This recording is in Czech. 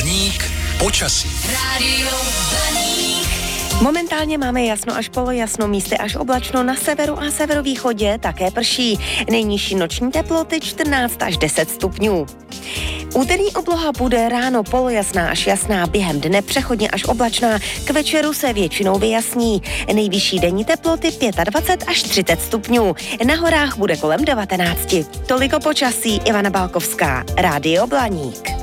Blaník počasí. Rádio Blaník. Momentálně máme jasno až polojasno, místy až oblačno, na severu a severovýchodě také prší. Nejnižší noční teploty 14 až 10 stupňů. Úterní obloha bude ráno polojasná až jasná, během dne přechodně až oblačná, k večeru se většinou vyjasní. Nejvyšší denní teploty 25 až 30 stupňů, na horách bude kolem 19. Toliko počasí, Ivana Balkovská, Rádio Blaník.